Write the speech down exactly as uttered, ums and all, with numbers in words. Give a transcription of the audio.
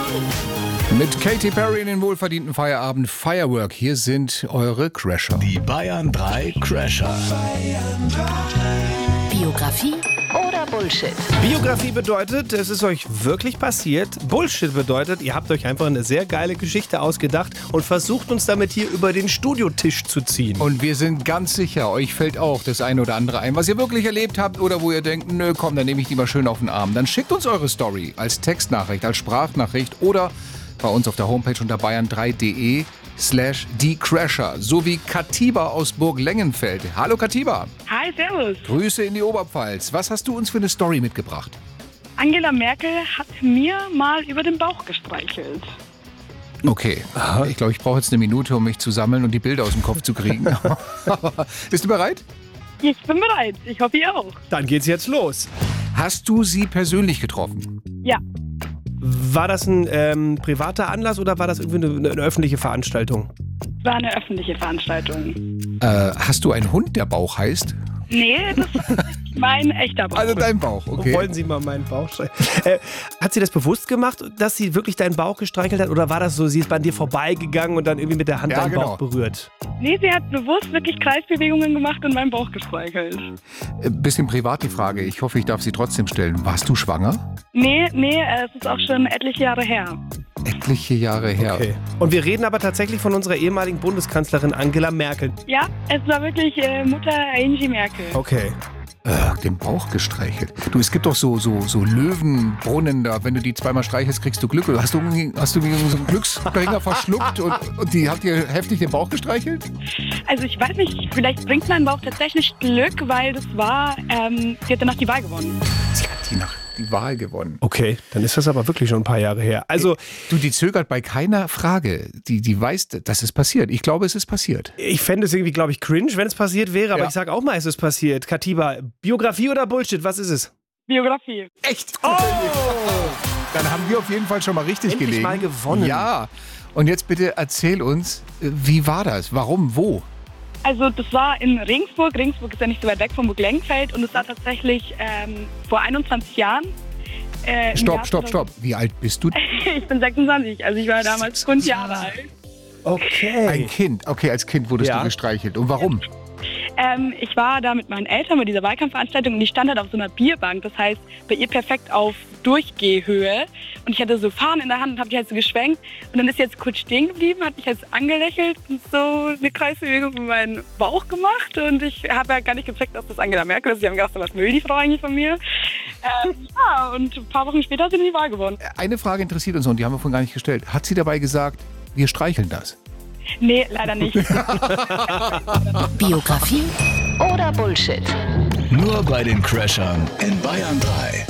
Mit Katy Perry in den wohlverdienten Feierabend Firework. Hier sind eure Crasher. Die Bayern drei Crasher. Biografie oder Bullshit? Biografie bedeutet, es ist euch wirklich passiert. Bullshit bedeutet, ihr habt euch einfach eine sehr geile Geschichte ausgedacht und versucht uns damit hier über den Studiotisch zu ziehen. Und wir sind ganz sicher, euch fällt auch das eine oder andere ein, was ihr wirklich erlebt habt oder wo ihr denkt, nö, komm, dann nehme ich die mal schön auf den Arm. Dann schickt uns eure Story als Textnachricht, als Sprachnachricht oder bei uns auf der Homepage unter bayern drei punkt de slash die Crasher. So wie Katiba aus Burg-Lengenfeld. Hallo Katiba. Hi, servus. Grüße in die Oberpfalz. Was hast du uns für eine Story mitgebracht? Angela Merkel hat mir mal über den Bauch gestreichelt. Okay, ich glaube, ich brauche jetzt eine Minute, um mich zu sammeln und die Bilder aus dem Kopf zu kriegen. Bist du bereit? Ich bin bereit. Ich hoffe, ihr auch. Dann geht's jetzt los. Hast du sie persönlich getroffen? Ja. War das ein ähm, privater Anlass oder war das irgendwie eine, eine öffentliche Veranstaltung? Es war eine öffentliche Veranstaltung. Äh, hast du einen Hund, der Bauch heißt? Nee, das ist mein echter Bauch. Also dein Bauch, okay. Wollen Sie mal meinen Bauch streicheln? Äh, hat sie das bewusst gemacht, dass sie wirklich deinen Bauch gestreichelt hat? Oder war das so, sie ist bei dir vorbeigegangen und dann irgendwie mit der Hand Ja, deinen genau. Bauch berührt? Nee, sie hat bewusst wirklich Kreisbewegungen gemacht und meinen Bauch gestreichelt. Äh, bisschen privat die Frage. Ich hoffe, ich darf sie trotzdem stellen. Warst du schwanger? Nee, nee, es ist auch schon etliche Jahre her. Etliche Jahre her. Okay. Und wir reden aber tatsächlich von unserer ehemaligen Bundeskanzlerin Angela Merkel. Ja, es war wirklich äh, Mutter Angie Merkel. Okay. Äh, den Bauch gestreichelt. Du, es gibt doch so, so, so Löwenbrunnen da. Wenn du die zweimal streichelst, kriegst du Glück. Hast du, irgendwie- hast du irgendwie so einen Glücksbringer verschluckt und, und die hat dir heftig den Bauch gestreichelt? Also ich weiß nicht, vielleicht bringt mein Bauch tatsächlich Glück, weil das war, ähm, sie hat danach die Wahl gewonnen. Sie hat die nach die Wahl gewonnen. Okay, dann ist das aber wirklich schon ein paar Jahre her. Also, Du, die zögert bei keiner Frage. Die, die weiß, das ist passiert. Ich glaube, es ist passiert. ich fände es irgendwie, glaube ich, cringe, wenn es passiert wäre. Aber Ja. ich sage auch mal, es ist passiert. Katiba, Biografie oder Bullshit? Was ist es? Biografie. Echt? Oh! Dann haben wir auf jeden Fall schon mal richtig Endlich gelegen. mal gewonnen. Ja. Und jetzt bitte erzähl uns, äh, wie war das? Warum? Wo? Also das war in Regensburg. Regensburg ist ja nicht so weit weg von Burg-Lengenfeld und es war tatsächlich ähm, vor einundzwanzig Jahren. Äh, im Stopp, Jahr stopp, stopp. Wie alt bist du? Ich bin sechsundzwanzig, also ich war damals fünf Jahre alt. Okay. Ein Kind. Okay, als Kind wurdest Ja. du gestreichelt. Und warum? Ähm, ich war da mit meinen Eltern bei dieser Wahlkampfveranstaltung und die stand halt auf so einer Bierbank. Das heißt, bei ihr perfekt auf Durchgehhöhe. Und ich hatte so Fahnen in der Hand und habe die halt so geschwenkt. Und dann ist sie jetzt kurz stehen geblieben, hat mich jetzt angelächelt und so eine Kreisbewegung mit meinem Bauch gemacht. Und ich habe ja gar nicht gecheckt, dass das Angela Merkel ist. Sie haben gedacht, was will die Frau eigentlich von mir? Ähm, ja, und ein paar Wochen später hat sie die Wahl gewonnen. Eine Frage interessiert uns und die haben wir vorhin gar nicht gestellt. Hat sie dabei gesagt, wir streicheln das? Nee, leider nicht. Biografie oder Bullshit? Nur bei den Crashern in Bayern drei.